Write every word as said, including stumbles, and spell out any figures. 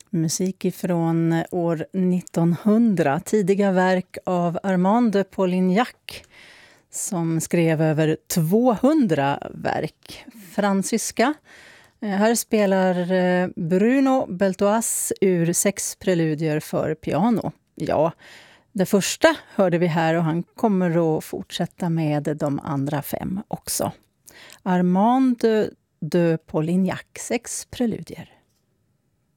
Musik ifrån år nittonhundra, tidiga verk av Armand de Polignac som skrev över tvåhundra verk. Fransyska. Här spelar Bruno Beltoise ur sex preludier för piano. Ja, det första hörde vi här och han kommer att fortsätta med de andra fem också. Armand de Polignac, sex preludier.